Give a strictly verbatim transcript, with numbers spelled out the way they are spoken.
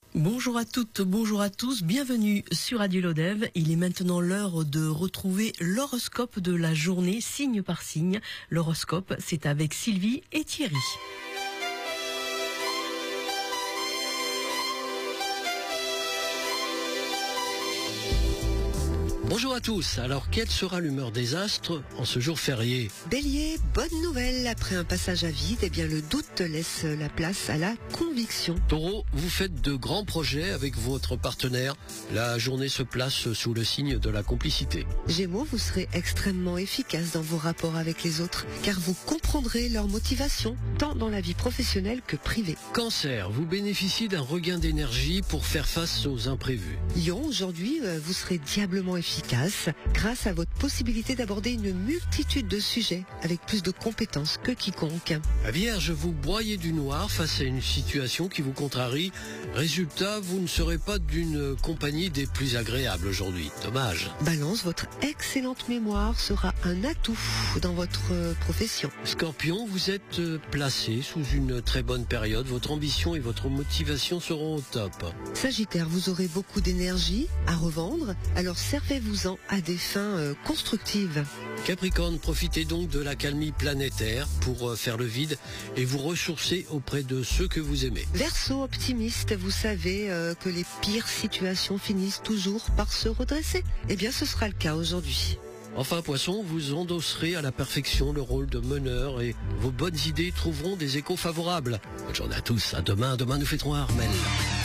Bonjour à toutes, bonjour à tous, bienvenue sur Radio Lodève. Il est maintenant l'heure de retrouver l'horoscope de la journée, signe par signe. L'horoscope, c'est avec Sylvie et Thierry. Bonjour à tous, alors quelle sera l'humeur des astres en ce jour férié? Bélier, bonne nouvelle, après un passage à vide, eh bien le doute laisse la place à la conviction. Taureau, vous faites de grands projets avec votre partenaire, la journée se place sous le signe de la complicité. Gémeaux, vous serez extrêmement efficace dans vos rapports avec les autres, car vous comprendrez leur motivation, tant dans la vie professionnelle que privée. Cancer, vous bénéficiez d'un regain d'énergie pour faire face aux imprévus. Lion, aujourd'hui, vous serez diablement efficace grâce à votre possibilité d'aborder une multitude de sujets avec plus de compétences que quiconque. La Vierge, vous broyez du noir face à une situation qui vous contrarie. Résultat, vous ne serez pas d'une compagnie des plus agréables aujourd'hui. Dommage. Balance, votre excellente mémoire sera un atout dans votre profession. Scorpion, vous êtes placé sous une très bonne période. Votre ambition et votre motivation seront au top. Sagittaire, vous aurez beaucoup d'énergie à revendre, alors servez-vous en à des fins euh, constructives. Capricorne, profitez donc de l'accalmie planétaire pour euh, faire le vide et vous ressourcer auprès de ceux que vous aimez. Verseau, optimiste, vous savez euh, que les pires situations finissent toujours par se redresser. Eh bien, ce sera le cas aujourd'hui. Enfin, Poisson, vous endosserez à la perfection le rôle de meneur et vos bonnes idées trouveront des échos favorables. Bonne journée à tous, à demain, demain nous fêterons Armel.